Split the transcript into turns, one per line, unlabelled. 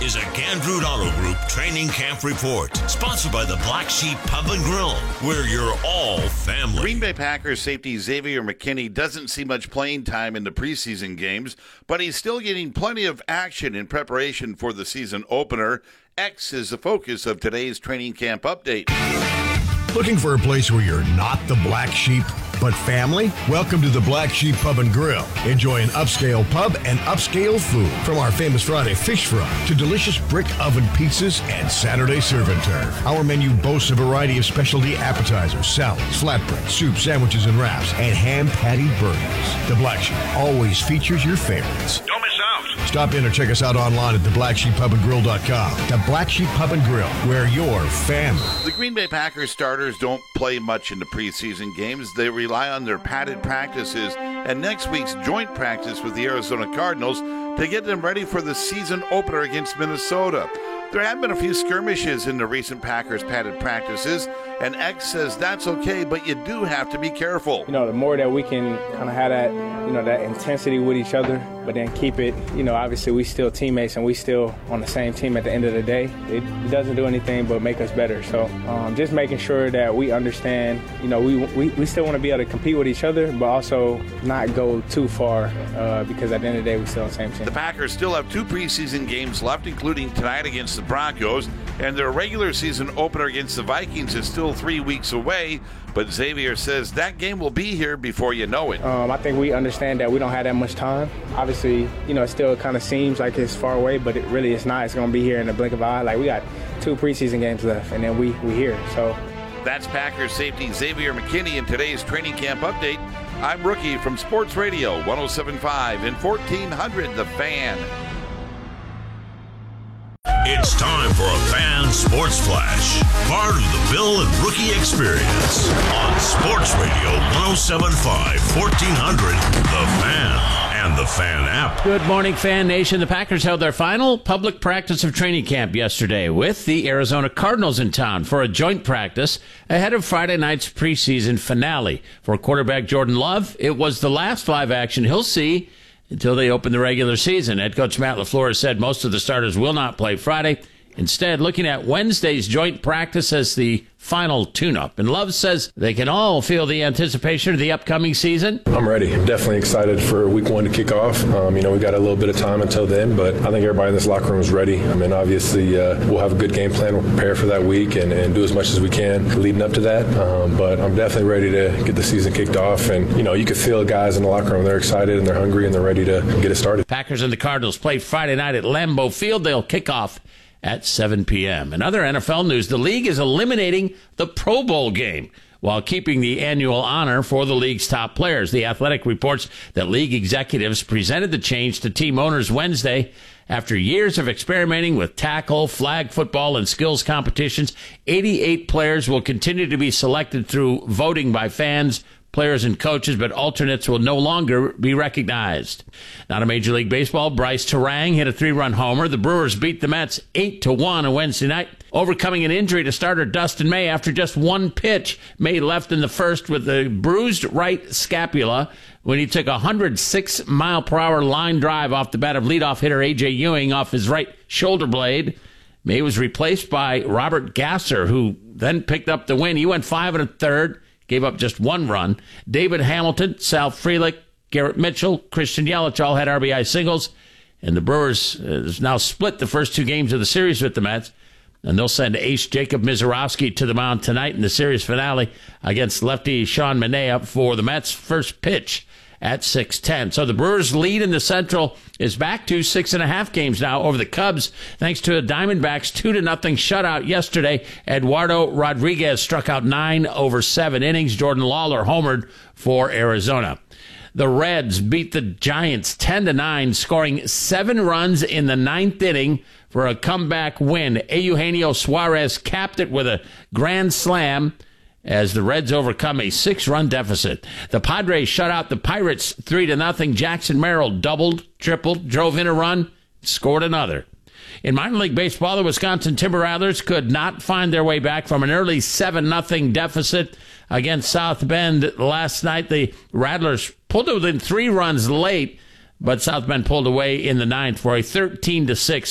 is a Gandrud Auto Group Training Camp Report, sponsored by the Black Sheep Pub and Grill, where you're all family.
Green Bay Packers safety Xavier McKinney doesn't see much playing time in the preseason games, but he's still getting plenty of action in preparation for the season opener. X is the focus of today's training camp update.
Looking for a place where you're not the black sheep, but family? Welcome to the Black Sheep Pub and Grill. Enjoy an upscale pub and upscale food. From our famous Friday fish fry to delicious brick oven pizzas and Saturday serve and turf. Our menu boasts a variety of specialty appetizers, salads, flatbread, soup, sandwiches, and wraps, and ham patty burgers. The Black Sheep always features your favorites.
Don't miss out.
Stop in or check us out online at theblacksheeppubandgrill.com. The Black Sheep Pub and Grill, where you're family.
The Green Bay Packers starters don't play much in the preseason games. They rely on their padded practices and next week's joint practice with the Arizona Cardinals to get them ready for the season opener against Minnesota. There have been a few skirmishes in the recent Packers padded practices, and X says that's okay, but you do have to be careful.
The more that we can kind of have that, that intensity with each other, but then keep it, obviously we still teammates and we still on the same team at the end of the day. It doesn't do anything but make us better. So just making sure that we understand, we still want to be able to compete with each other, but also not go too far because at the end of the day, we still on the same team.
The Packers still have 2 preseason games left, including tonight against the Broncos, and their regular season opener against the Vikings is still 3 weeks away, but Xavier says that game will be here before you know it.
I think we understand that we don't have that much time. Obviously, it still kind of seems like it's far away, but it really is not. It's going to be here in the blink of an eye. Like, we got 2 preseason games left, and then we here. So
that's Packers safety Xavier McKinney in today's training camp update. I'm Rookie from Sports Radio 107.5 and 1400 The Fan.
It's time for a Fan Sports Flash, part of the Bill and Rookie experience on Sports Radio 107.5, 1400, The Fan, and the Fan app.
Good morning, Fan Nation. The Packers held their final public practice of training camp yesterday with the Arizona Cardinals in town for a joint practice ahead of Friday night's preseason finale. For quarterback Jordan Love, it was the last live action he'll see until they open the regular season. Head coach Matt LaFleur said most of the starters will not play Friday. Instead, looking at Wednesday's joint practice as the final tune-up. And Love says they can all feel the anticipation of the upcoming season.
I'm ready. I'm definitely excited for week 1 to kick off. We got a little bit of time until then, but I think everybody in this locker room is ready. Obviously, we'll have a good game plan. We'll prepare for that week and do as much as we can leading up to that. But I'm definitely ready to get the season kicked off. And, you can feel guys in the locker room. They're excited and they're hungry and they're ready to get it started.
Packers and the Cardinals play Friday night at Lambeau Field. They'll kick off at 7 p.m. In other NFL news, the league is eliminating the Pro Bowl game while keeping the annual honor for the league's top players. The Athletic reports that league executives presented the change to team owners Wednesday. After years of experimenting with tackle, flag football, and skills competitions, 88 players will continue to be selected through voting by fans, players, and coaches, but alternates will no longer be recognized. Not a Major League Baseball, Bryce Terang hit a 3-run homer. The Brewers beat the Mets 8-1 on Wednesday night, overcoming an injury to starter Dustin May after just 1 pitch. May left in the first with a bruised right scapula when he took a 106-mile-per-hour line drive off the bat of leadoff hitter A.J. Ewing off his right shoulder blade. May was replaced by Robert Gasser, who then picked up the win. He went 5 1/3. Gave up just 1 run. David Hamilton, Sal Frelick, Garrett Mitchell, Christian Yelich all had RBI singles. And the Brewers has now split the first 2 games of the series with the Mets. And they'll send ace Jacob Misiorowski to the mound tonight in the series finale against lefty Sean Manaea for the Mets' first pitch at 6:10. So the Brewers' lead in the Central is back to 6.5 games now over the Cubs, thanks to a Diamondbacks 2-0 shutout yesterday. Eduardo Rodriguez struck out 9 over 7 innings. Jordan Lawler homered for Arizona. The Reds beat the Giants 10-9, scoring 7 runs in the 9th inning for a comeback win. Eugenio Suarez capped it with a grand slam as the Reds overcome a 6-run deficit. The Padres shut out the Pirates 3-0. Jackson Merrill doubled, tripled, drove in a run, scored another. In minor league baseball, the Wisconsin Timber Rattlers could not find their way back from an early 7-0 deficit against South Bend last night. The Rattlers pulled it within 3 runs late, but South Bend pulled away in the 9th for a 13-6